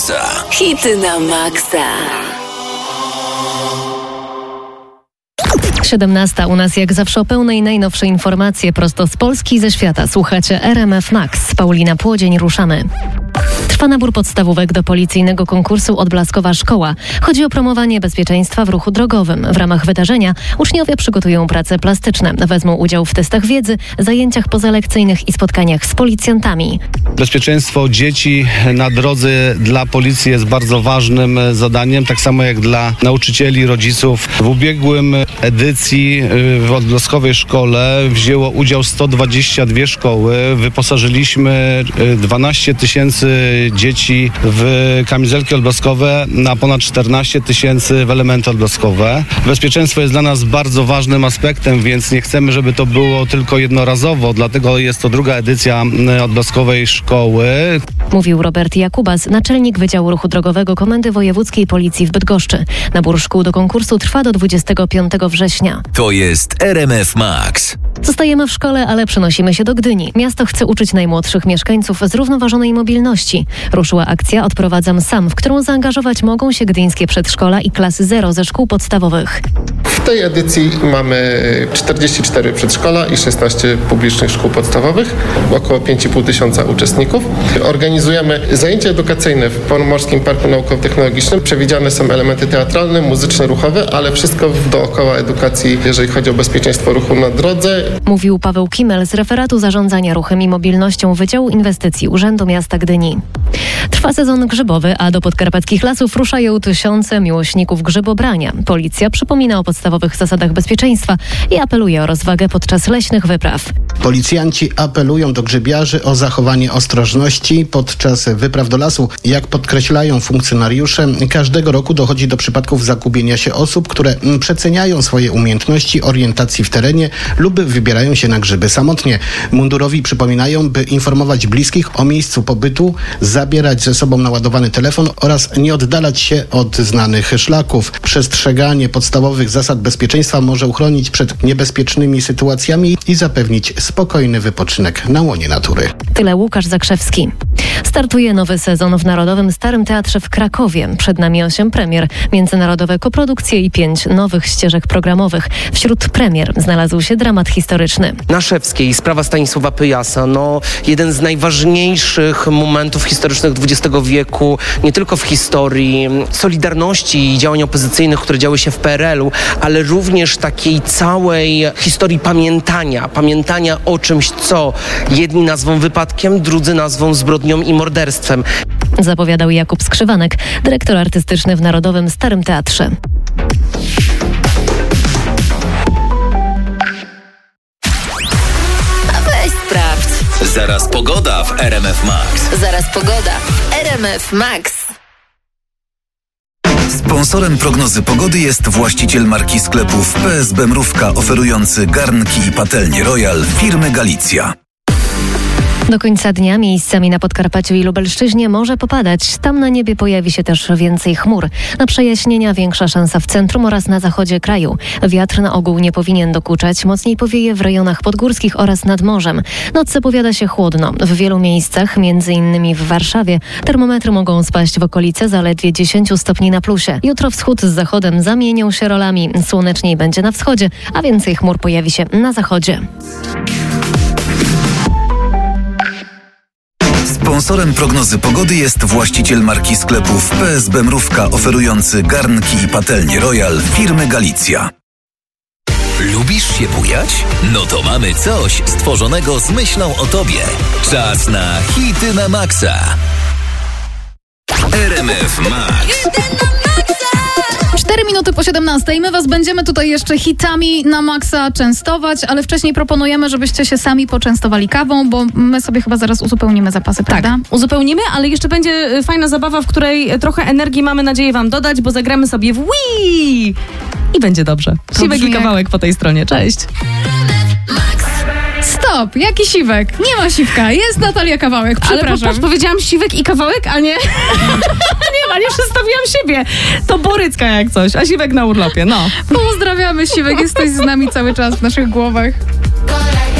maksa. Hity na maksa. 17 u nas jak zawsze o pełnej najnowsze informacje prosto z Polski i ze świata. Słuchacie RMF Max. Paulina Płodzień, ruszamy. Trwa nabór podstawówek do policyjnego konkursu Odblaskowa Szkoła. Chodzi o promowanie bezpieczeństwa w ruchu drogowym. W ramach wydarzenia uczniowie przygotują prace plastyczne. Wezmą udział w testach wiedzy, zajęciach pozalekcyjnych i spotkaniach z policjantami. Bezpieczeństwo dzieci na drodze dla policji jest bardzo ważnym zadaniem, tak samo jak dla nauczycieli, rodziców. W ubiegłym edycji w Odblaskowej Szkole wzięło udział 122 szkoły. Wyposażyliśmy 12 tysięcy dzieci w kamizelki odblaskowe, na ponad 14 tysięcy w elementy odblaskowe. Bezpieczeństwo jest dla nas bardzo ważnym aspektem, więc nie chcemy, żeby to było tylko jednorazowo, dlatego jest to druga edycja Odblaskowej Szkoły. Mówił Robert Jakubas, naczelnik Wydziału Ruchu Drogowego Komendy Wojewódzkiej Policji w Bydgoszczy. Nabór szkół do konkursu trwa do 25 września. To jest RMF Max. Zostajemy w szkole, ale przenosimy się do Gdyni. Miasto chce uczyć najmłodszych mieszkańców zrównoważonej mobilności. Ruszyła akcja Odprowadzam sam, w którą zaangażować mogą się gdyńskie przedszkola i klasy 0 ze szkół podstawowych. W tej edycji mamy 44 przedszkola i 16 publicznych szkół podstawowych, około 5,5 tysiąca uczestników. Organizujemy zajęcia edukacyjne w Pomorskim Parku Naukowo-Technologicznym. Przewidziane są elementy teatralne, muzyczne, ruchowe, ale wszystko dookoła edukacji, jeżeli chodzi o bezpieczeństwo ruchu na drodze. Mówił Paweł Kimel z Referatu Zarządzania Ruchem i Mobilnością Wydziału Inwestycji Urzędu Miasta Gdyni. Trwa sezon grzybowy, a do podkarpackich lasów ruszają tysiące miłośników grzybobrania. Policja przypomina o podstawowych zasadach bezpieczeństwa i apeluje o rozwagę podczas leśnych wypraw. Policjanci apelują do grzybiarzy o zachowanie ostrożności podczas wypraw do lasu. Jak podkreślają funkcjonariusze, każdego roku dochodzi do przypadków zagubienia się osób, które przeceniają swoje umiejętności orientacji w terenie lub wybierają się na grzyby samotnie. Mundurowi przypominają, by informować bliskich o miejscu pobytu, zabierać ze sobą naładowany telefon oraz nie oddalać się od znanych szlaków. Przestrzeganie podstawowych zasad bezpieczeństwa może uchronić przed niebezpiecznymi sytuacjami i zapewnić spokojny wypoczynek na łonie natury. Tyle Łukasz Zakrzewski. Startuje nowy sezon w Narodowym Starym Teatrze w Krakowie. Przed nami 8 premier, międzynarodowe koprodukcje i 5 nowych ścieżek programowych. Wśród premier znalazł się dramat historyczny. Naszewskiej, sprawa Stanisława Pyjasa, jeden z najważniejszych momentów historycznych XX wieku, nie tylko w historii Solidarności i działań opozycyjnych, które działy się w PRL-u, ale również takiej całej historii pamiętania o czymś, co jedni nazwą wypadkiem, drudzy nazwą zbrodnią i morderstwem. Zapowiadał Jakub Skrzywanek, dyrektor artystyczny w Narodowym Starym Teatrze. Sprawdź. Zaraz pogoda w RMF Max. Zaraz pogoda w RMF Max. Sponsorem prognozy pogody jest właściciel marki sklepów PSB Mrówka, oferujący garnki i patelnie Royal firmy Galicja. Do końca dnia miejscami na Podkarpaciu i Lubelszczyźnie może popadać. Tam na niebie pojawi się też więcej chmur. Na przejaśnienia większa szansa w centrum oraz na zachodzie kraju. Wiatr na ogół nie powinien dokuczać. Mocniej powieje w rejonach podgórskich oraz nad morzem. Noc zapowiada się chłodno. W wielu miejscach, między innymi w Warszawie, termometry mogą spaść w okolice zaledwie 10 stopni na plusie. Jutro wschód z zachodem zamienią się rolami. Słoneczniej będzie na wschodzie, a więcej chmur pojawi się na zachodzie. Sponsorem prognozy pogody jest właściciel marki sklepów PSB Mrówka, oferujący garnki i patelnie Royal firmy Galicja. Lubisz się bujać? No to mamy coś stworzonego z myślą o tobie. Czas na hity na maksa. RMF Max. 4 minuty po 17. My was będziemy tutaj jeszcze hitami na maksa częstować, ale wcześniej proponujemy, żebyście się sami poczęstowali kawą, bo my sobie chyba zaraz uzupełnimy zapasy, prawda? Tak, uzupełnimy, ale jeszcze będzie fajna zabawa, w której trochę energii mamy nadzieję wam dodać, bo zagramy sobie w Wii! I będzie dobrze. Siwek i Kawałek po tej stronie. Cześć! Stop! Jaki Siwek? Nie ma Siwka, jest Natalia Kawałek, przepraszam. Ale powiedziałam Siwek i Kawałek, a nie... nie przedstawiłam siebie. To Borycka jak coś, a Siwek na urlopie, no. Pozdrawiamy, Siwek, jesteś z nami cały czas w naszych głowach.